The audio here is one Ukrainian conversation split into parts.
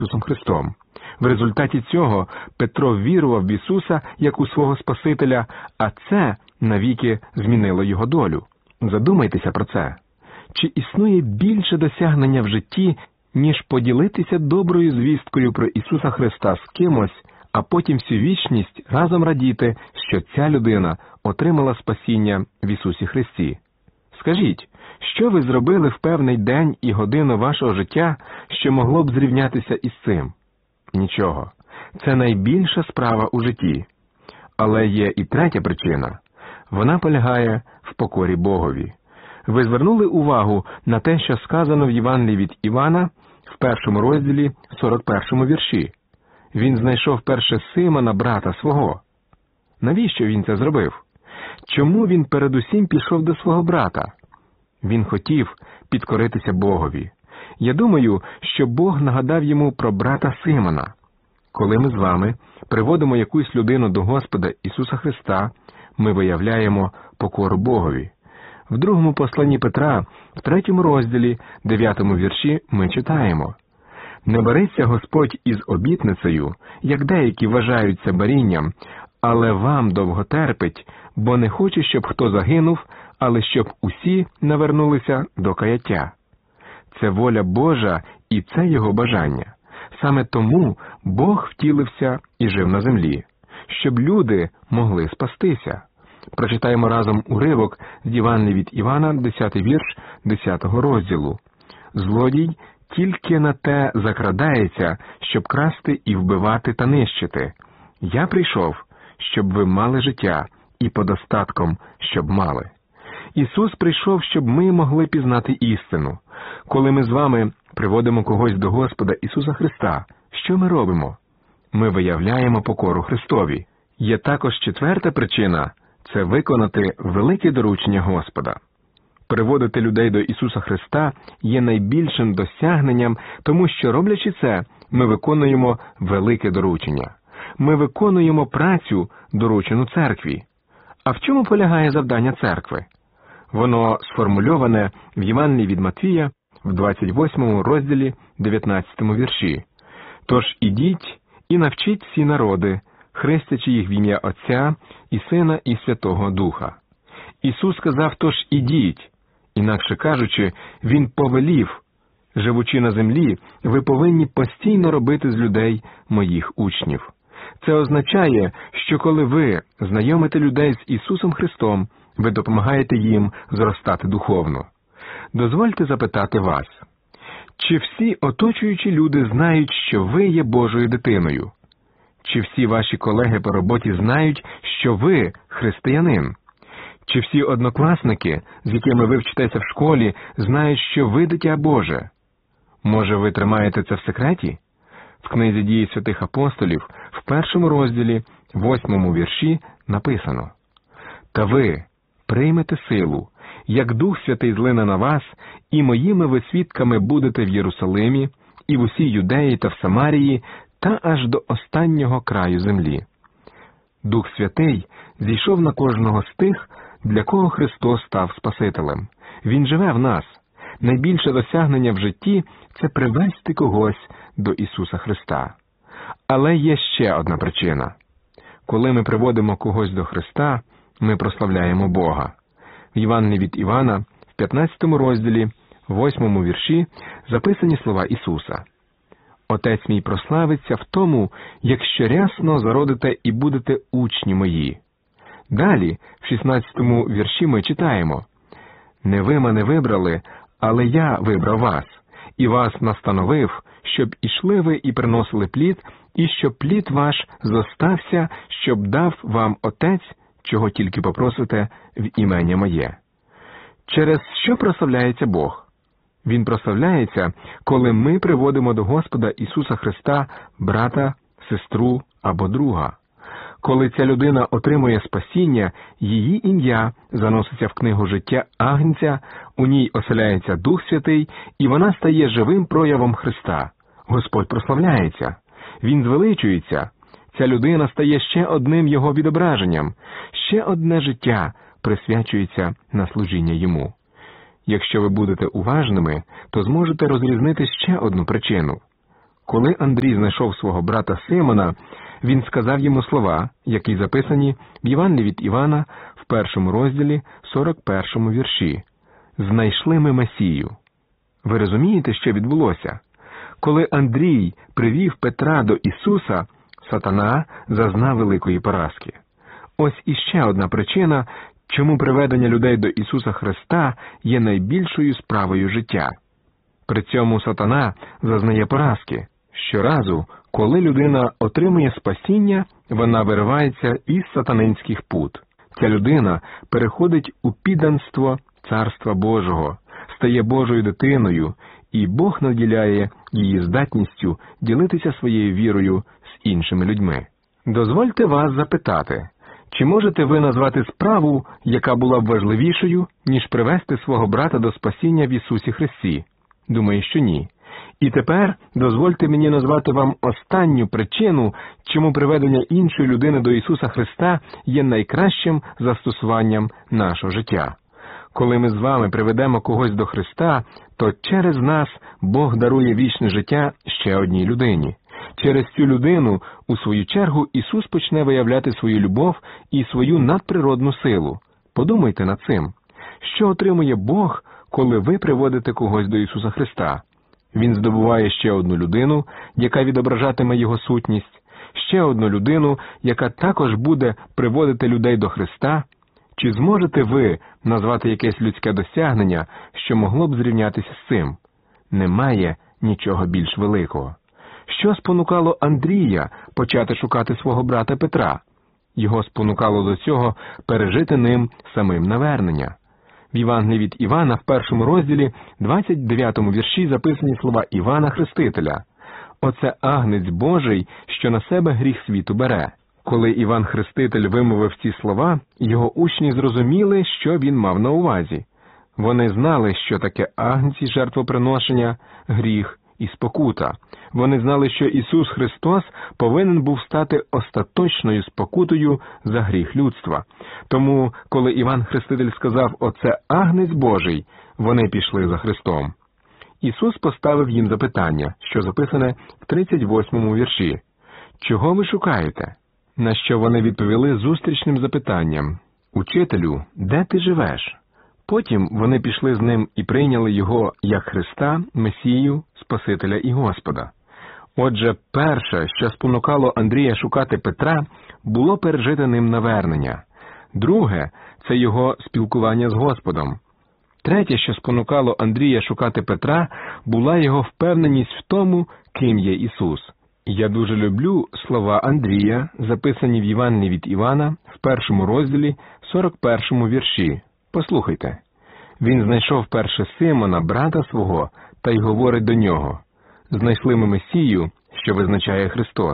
Ісусом Христом. В результаті цього Петро вірував в Ісуса як у свого Спасителя, а це навіки змінило його долю. Задумайтеся про це. Чи існує більше досягнення в житті, ніж поділитися доброю звісткою про Ісуса Христа з кимось, а потім всю вічність разом радіти, що ця людина отримала спасіння в Ісусі Христі? Скажіть, що ви зробили в певний день і годину вашого життя, що могло б зрівнятися із цим? Нічого. Це найбільша справа у житті. Але є і третя причина. Вона полягає в покорі Богові. Ви звернули увагу на те, що сказано в Євангелії від Івана в 1 розділі 41 вірші. Він знайшов перше Симона, брата свого. Навіщо він це зробив? Чому він передусім пішов до свого брата? Він хотів підкоритися Богові. Я думаю, що Бог нагадав йому про брата Симона. Коли ми з вами приводимо якусь людину до Господа Ісуса Христа, ми виявляємо покору Богові. В другому посланні Петра, в 3 розділі, 9 вірші, ми читаємо: «Не береться Господь із обітницею, як деякі вважаються барінням, але вам довго терпить, бо не хоче, щоб хто загинув, але щоб усі навернулися до каяття». Це воля Божа і це Його бажання. Саме тому Бог втілився і жив на землі, щоб люди могли спастися. Прочитаємо разом уривок з Євангелія від Івана, 10 вірш 10 розділу. «Злодій тільки на те закрадається, щоб красти і вбивати та нищити. Я прийшов, щоб ви мали життя, і подостатком, щоб мали». Ісус прийшов, щоб ми могли пізнати істину. Коли ми з вами приводимо когось до Господа Ісуса Христа, що ми робимо? Ми виявляємо покору Христові. Є також четверта причина – це виконати велике доручення Господа. Приводити людей до Ісуса Христа є найбільшим досягненням, тому що, роблячи це, ми виконуємо велике доручення. Ми виконуємо працю, доручену церкві. А в чому полягає завдання церкви? Воно сформульоване в Євангелії від Матвія в 28 розділі 19 вірші. «Тож ідіть і навчіть всі народи, хрестячи їх в ім'я Отця і Сина і Святого Духа». Ісус сказав: «Тож ідіть». Інакше кажучи, Він повелів: «Живучи на землі, ви повинні постійно робити з людей моїх учнів». Це означає, що коли ви знайомите людей з Ісусом Христом, ви допомагаєте їм зростати духовно. Дозвольте запитати вас, чи всі оточуючі люди знають, що ви є Божою дитиною? Чи всі ваші колеги по роботі знають, що ви християнин? Чи всі однокласники, з якими ви вчитеся в школі, знають, що ви дитя Боже? Може, ви тримаєте це в секреті? В книзі «Дії святих апостолів» в 1 розділі, 8 вірші написано: «Та ви приймете силу, як Дух Святий злине на вас, і моїми ви свідками будете в Єрусалимі, і в усій Юдеї та в Самарії, та аж до останнього краю землі». Дух Святий зійшов на кожного з тих, для кого Христос став Спасителем. Він живе в нас. Найбільше досягнення в житті – це привести когось до Ісуса Христа. Але є ще одна причина. Коли ми приводимо когось до Христа, ми прославляємо Бога. В Євангелії від Івана, в 15 розділі, 8 вірші, записані слова Ісуса: «Отець мій прославиться в тому, якщо рясно зародите і будете учні мої». Далі, в 16 вірші ми читаємо: «Не ви мене вибрали, але я вибрав вас, і вас настановив, щоб ішли ви і приносили плід, і щоб плід ваш зостався, щоб дав вам Отець, чого тільки попросите в ім'я моє». Через що прославляється Бог? Він прославляється, коли ми приводимо до Господа Ісуса Христа брата, сестру або друга. Коли ця людина отримує спасіння, її ім'я заноситься в книгу життя Агнця, у ній оселяється Дух Святий, і вона стає живим проявом Христа. Господь прославляється. Він звеличується. Ця людина стає ще одним Його відображенням. Ще одне життя присвячується на служіння Йому. Якщо ви будете уважними, то зможете розрізнити ще одну причину. Коли Андрій знайшов свого брата Симона, він сказав йому слова, які записані в Євангелії від Івана в 1 розділі, 41 вірші. «Знайшли ми Месію». Ви розумієте, що відбулося? Коли Андрій привів Петра до Ісуса, сатана зазнав великої поразки. Ось іще одна причина, чому приведення людей до Ісуса Христа є найбільшою справою життя. При цьому сатана зазнає поразки. Щоразу, коли людина отримує спасіння, вона виривається із сатанинських пут. Ця людина переходить у підданство Царства Божого, стає Божою дитиною, і Бог наділяє її здатністю ділитися своєю вірою з іншими людьми. Дозвольте вас запитати, чи можете ви назвати справу, яка була б важливішою, ніж привести свого брата до спасіння в Ісусі Христі? Думаю, що ні. І тепер дозвольте мені назвати вам останню причину, чому приведення іншої людини до Ісуса Христа є найкращим застосуванням нашого життя. Коли ми з вами приведемо когось до Христа, то через нас Бог дарує вічне життя ще одній людині. Через цю людину, у свою чергу, Ісус почне виявляти свою любов і свою надприродну силу. Подумайте над цим. Що отримує Бог, коли ви приводите когось до Ісуса Христа? Він здобуває ще одну людину, яка відображатиме Його сутність, ще одну людину, яка також буде приводити людей до Христа. Чи зможете ви назвати якесь людське досягнення, що могло б зрівнятися з цим? Немає нічого більш великого. Що спонукало Андрія почати шукати свого брата Петра? Його спонукало до цього пережити ним самим навернення. В Євангелії від Івана в 1 розділі, 29 вірші записані слова Івана Хрестителя. «Оце агнець Божий, що на себе гріх світу бере». Коли Іван Хреститель вимовив ці слова, його учні зрозуміли, що він мав на увазі. Вони знали, що таке агнці жертвоприношення, гріх і спокута. Вони знали, що Ісус Христос повинен був стати остаточною спокутою за гріх людства. Тому, коли Іван Хреститель сказав «Оце агнець Божий», вони пішли за Христом. Ісус поставив їм запитання, що записане в 38 вірші. «Чого ви шукаєте?» На що вони відповіли зустрічним запитанням «Учителю, де ти живеш?» Потім вони пішли з ним і прийняли його як Христа, Месію, Спасителя і Господа. Отже, перше, що спонукало Андрія шукати Петра, було пережити ним навернення. Друге – це його спілкування з Господом. Третє, що спонукало Андрія шукати Петра, була його впевненість в тому, ким є Ісус. Я дуже люблю слова Андрія, записані в Євангелії від Івана в 1 розділі, 41 вірші. Послухайте. Він знайшов перше Симона, брата свого, та й говорить до нього: «Знайшли ми Месію, що визначає Христос».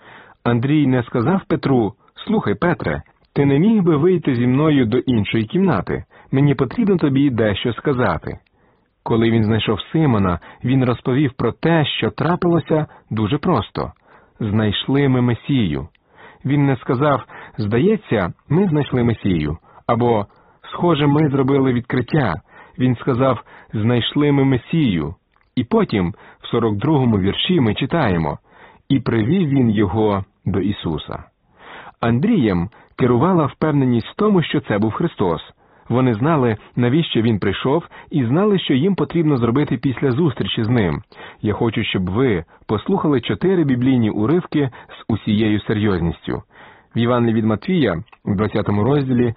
Андрій не сказав Петру: «Слухай, Петре, ти не міг би вийти зі мною до іншої кімнати? Мені потрібно тобі дещо сказати». Коли він знайшов Симона, він розповів про те, що трапилося дуже просто. «Знайшли ми Месію». Він не сказав: «Здається, ми знайшли Месію», або «Схоже, ми зробили відкриття». Він сказав: «Знайшли ми Месію». І потім, в 42-му вірші ми читаємо: «І привів він його до Ісуса». Андрієм керувала впевненість в тому, що це був Христос. Вони знали, навіщо він прийшов, і знали, що їм потрібно зробити після зустрічі з ним. Я хочу, щоб ви послухали 4 біблійні уривки з усією серйозністю. В Євангелії від Матвія, в 20 розділі,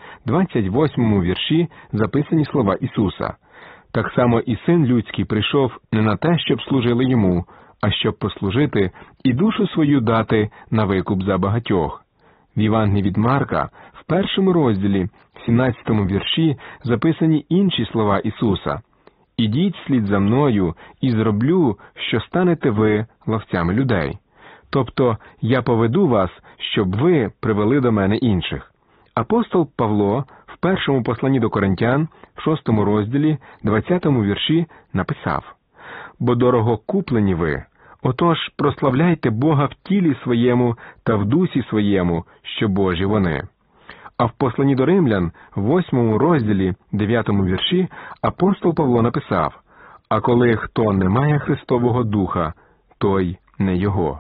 28 вірші записані слова Ісуса. «Так само і Син Людський прийшов не на те, щоб служили йому, а щоб послужити і душу свою дати на викуп за багатьох». В Євангелії від Марка, в 1 розділі, в 17 вірші записані інші слова Ісуса: «Ідіть слід за мною, і зроблю, що станете ви ловцями людей». Тобто, я поведу вас, щоб ви привели до мене інших. Апостол Павло в першому посланні до Коринтян, в 6 розділі, 20 вірші написав: «Бо дорого куплені ви, отож прославляйте Бога в тілі своєму та в дусі своєму, що Божі вони». А в посланні до Римлян, в 8 розділі, 9 вірші, апостол Павло написав: «А коли хто не має Христового Духа, той не його.